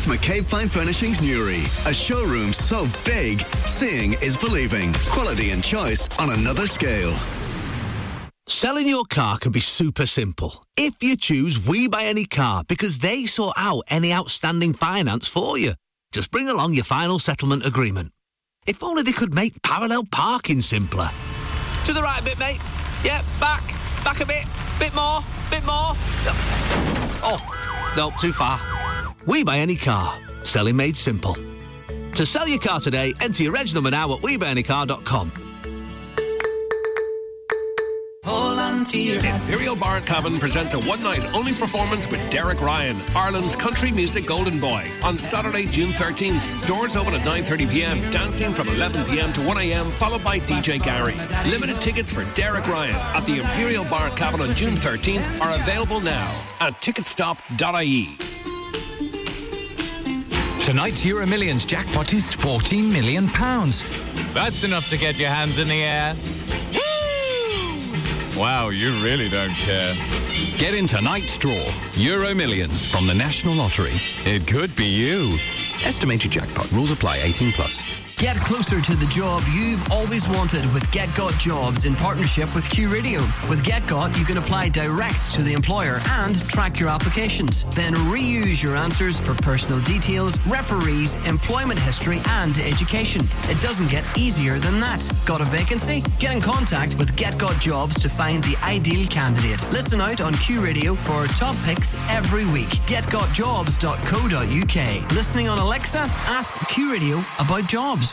with McCabe Fine Furnishings Newry. A showroom so big, seeing is believing. Quality and choice on another scale. Selling your car can be super simple if you choose We Buy Any Car, because they sort out any outstanding finance for you. Just bring along your final settlement agreement. If only they could make parallel parking simpler. To the right a bit, mate. Yeah, back a bit more. Oh, no, too far. We Buy Any Car. Selling made simple. To sell your car today, enter your reg number now at webuyanycar.com. Hold on to your Imperial Bar at Cavan presents a one-night-only performance with Derek Ryan, Ireland's country music golden boy, on Saturday, June 13th. Doors open at 9:30pm, dancing from 11pm to 1am, followed by DJ Gary. Limited tickets for Derek Ryan at the Imperial Bar at Cavan on June 13th are available now at ticketstop.ie. Tonight's Euro Millions jackpot is £14 million. That's enough to get your hands in the air. Wow, you really don't care. Get in tonight's draw. Euro Millions from the National Lottery. It could be you. Estimated jackpot. Rules apply. 18+. Get closer to the job you've always wanted with GetGot Jobs in partnership with Q Radio. With GetGot, you can apply direct to the employer and track your applications. Then reuse your answers for personal details, referees, employment history, and education. It doesn't get easier than that. Got a vacancy? Get in contact with GetGot Jobs to find the ideal candidate. Listen out on Q Radio for top picks every week. GetGotJobs.co.uk. Listening on Alexa? Ask Q Radio about jobs.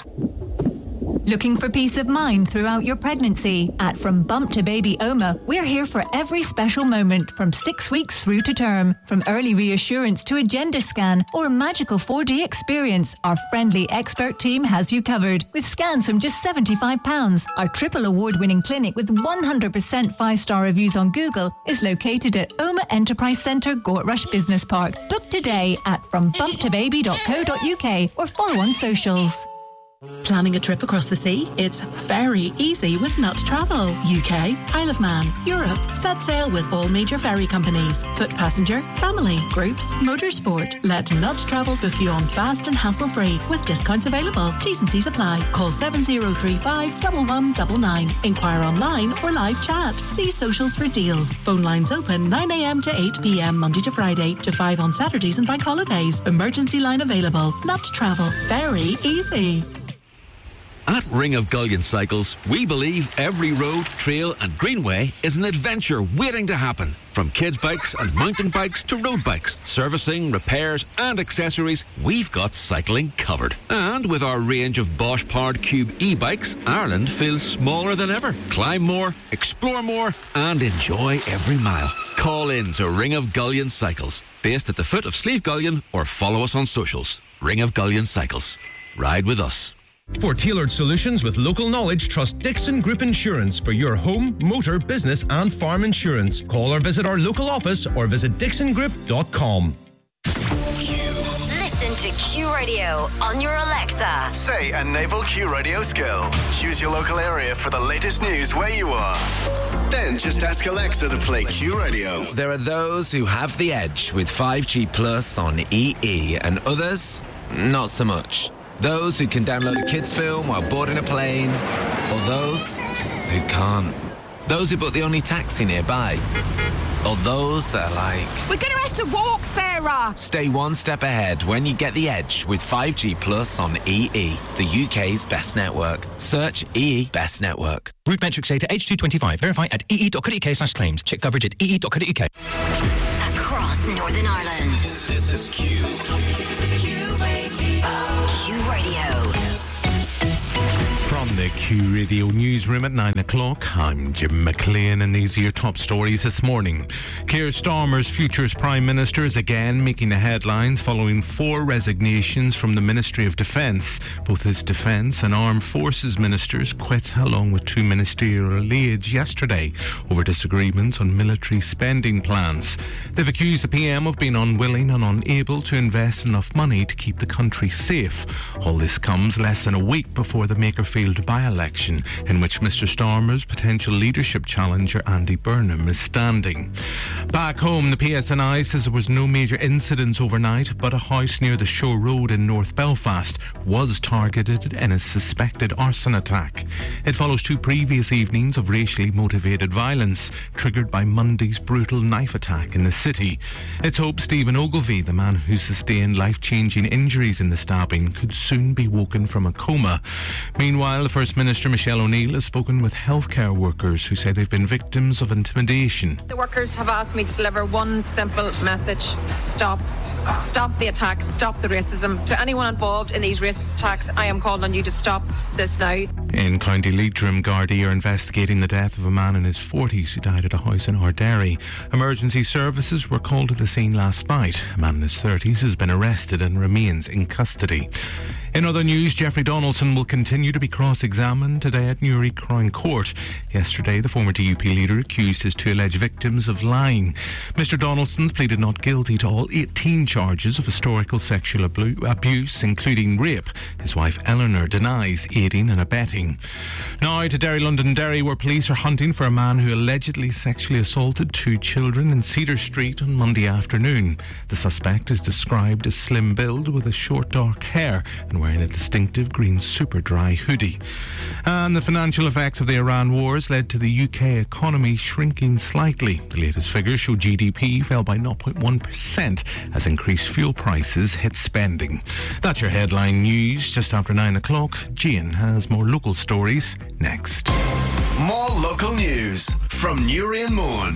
Looking for peace of mind throughout your pregnancy? At From Bump to Baby Oma, we're here for every special moment, from 6 weeks through to term. From early reassurance to a gender scan or a magical 4D experience, our friendly expert team has you covered. With scans from just £75. Our triple award-winning clinic with 100% 5-star reviews on Google is located at Oma Enterprise Centre, Gortrush Business Park. Book today at frombumptobaby.co.uk or follow on socials. Planning a trip across the sea? It's very easy with Nut Travel. UK, Isle of Man, Europe. Set sail with all major ferry companies. Foot passenger, family, groups, motorsport. Let Nut Travel book you on fast and hassle-free with discounts available. T's and C's apply. Call 7035 1199. Inquire online or live chat. See socials for deals. Phone lines open 9am to 8pm Monday to Friday to 5 on Saturdays and bank holidays. Emergency line available. Nut Travel. Very easy. At Ring of Gullion Cycles, we believe every road, trail and greenway is an adventure waiting to happen. From kids' bikes and mountain bikes to road bikes, servicing, repairs and accessories, we've got cycling covered. And with our range of Bosch powered Cube e-bikes, Ireland feels smaller than ever. Climb more, explore more and enjoy every mile. Call in to Ring of Gullion Cycles, based at the foot of Slieve Gullion, or follow us on socials. Ring of Gullion Cycles. Ride with us. For tailored solutions with local knowledge, trust Dixon Group Insurance for your home, motor, business and farm insurance. Call or visit our local office or visit dixongroup.com. Listen to Q Radio on your Alexa. Say a naval Q Radio skill. Choose your local area for the latest news where you are. Then just ask Alexa to play Q Radio. There are those who have the edge with 5G Plus on EE and others, not so much. Those who can download a kids' film while boarding a plane, or those who can't. Those who book the only taxi nearby, or those that are like, we're going to have to walk, Sarah. Stay one step ahead when you get the edge with 5G Plus on EE, the UK's best network. Search EE Best Network. Route metrics data H225. Verify at ee.co.uk/claims. Check coverage at ee.co.uk. Across Northern Ireland. This is Q. Q Radio. From the Q Radio newsroom at 9 o'clock, I'm Jim McLean and these are your top stories this morning. Keir Starmer's Futures Prime Minister is again making the headlines following 4 resignations from the Ministry of Defence. Both his Defence and Armed Forces ministers quit along with 2 ministerial aides yesterday over disagreements on military spending plans. They've accused the PM of being unwilling and unable to invest enough money to keep the country safe. All this comes less than a week before the Makerfield by-election election, in which Mr Starmer's potential leadership challenger Andy Burnham is standing. Back home, the PSNI says there was no major incidents overnight, but a house near the Shore Road in North Belfast was targeted in a suspected arson attack. It follows 2 previous evenings of racially motivated violence, triggered by Monday's brutal knife attack in the city. It's hoped Stephen Ogilvie, the man who sustained life-changing injuries in the stabbing, could soon be woken from a coma. Meanwhile, the First Minister Michelle O'Neill has spoken with healthcare workers who say they've been victims of intimidation. The workers have asked me to deliver one simple message: stop. Stop the attacks, stop the racism. To anyone involved in these racist attacks, I am calling on you to stop this now. In County Leitrim, Gardaí are investigating the death of a man in his 40s who died at a house in Ardderry. Emergency services were called to the scene last night. A man in his 30s has been arrested and remains in custody. In other news, Jeffrey Donaldson will continue to be cross-examined today at Newry Crown Court. Yesterday, the former DUP leader accused his 2 alleged victims of lying. Mr Donaldson's pleaded not guilty to all 18 charges of historical sexual abuse, including rape. His wife Eleanor denies aiding and abetting. Now to Derry, Londonderry, where police are hunting for a man who allegedly sexually assaulted 2 children in Cedar Street on Monday afternoon. The suspect is described as slim-build with a short dark hair and wearing a distinctive green super dry hoodie. And the financial effects of the Iran wars led to the UK economy shrinking slightly. The latest figures show GDP fell by 0.1% as increased fuel prices hit spending. That's your headline news. Just after 9 o'clock, Gian has more local stories next. More local news from Newry and Mourne.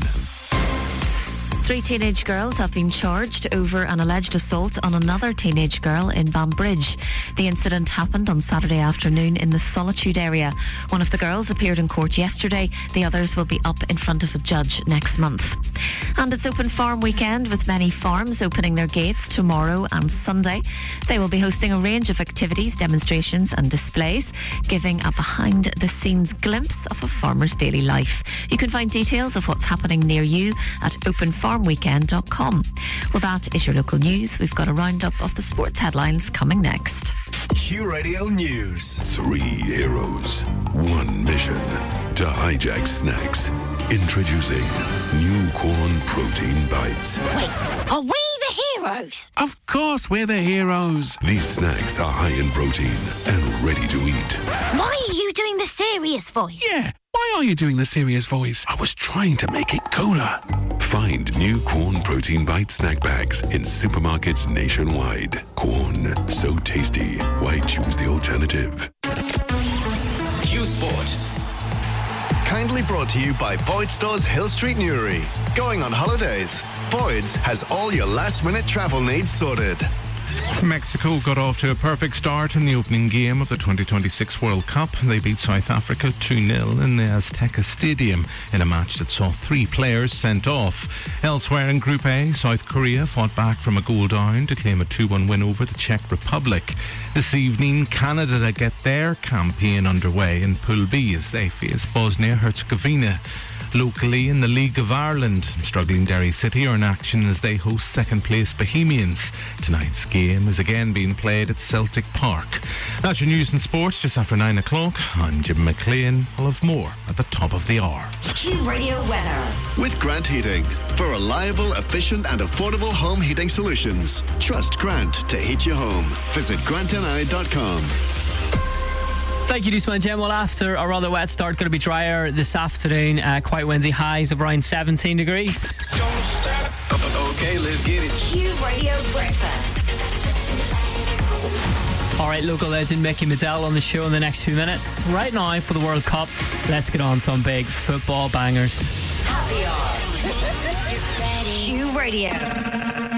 3 teenage girls have been charged over an alleged assault on another teenage girl in Banbridge. The incident happened on Saturday afternoon in the Solitude area. One of the girls appeared in court yesterday. The others will be up in front of a judge next month. And it's Open Farm Weekend, with many farms opening their gates tomorrow and Sunday. They will be hosting a range of activities, demonstrations and displays, giving a behind-the-scenes glimpse of a farmer's daily life. You can find details of what's happening near you at openfarmweekend.com. Well, that is your local news. We've got a roundup of the sports headlines coming next. Q Radio News. 3 heroes, 1 mission: to hijack snacks. Introducing new corn protein bites. Wait, are we the heroes? Of course we're the heroes. These snacks are high in protein and ready to eat. Why are you doing the serious voice? Yeah, why are you doing the serious voice? I was trying to make it cooler. Find new Corn Protein Bite snack bags in supermarkets nationwide. Corn, so tasty. Why choose the alternative? Q Sport. Kindly brought to you by Boyd Stores Hill Street, Newry. Going on holidays? Boyd's has all your last-minute travel needs sorted. Mexico got off to a perfect start in the opening game of the 2026 World Cup. They beat South Africa 2-0 in the Azteca Stadium in a match that saw 3 players sent off. Elsewhere in Group A, South Korea fought back from a goal down to claim a 2-1 win over the Czech Republic. This evening, Canada get their campaign underway in Pool B as they face Bosnia-Herzegovina. Locally in the League of Ireland, struggling Derry City are in action as they host second-place Bohemians. Tonight's game is again being played at Celtic Park. That's your news and sports just after 9 o'clock. I'm Jim McLean. We'll have more at the top of the hour. Q Radio weather. With Grant Heating. For reliable, efficient and affordable home heating solutions. Trust Grant to heat your home. Visit grantni.com. Thank you, Deuceman Jim. Well, after a rather wet start, going to be drier this afternoon. Quite windy, highs of around 17 degrees. Okay, let's get it. Q Radio Breakfast. All right, local legend Mickey Medell on the show in the next few minutes. Right now for the World Cup, let's get on some big football bangers. Happy hour. Q Radio.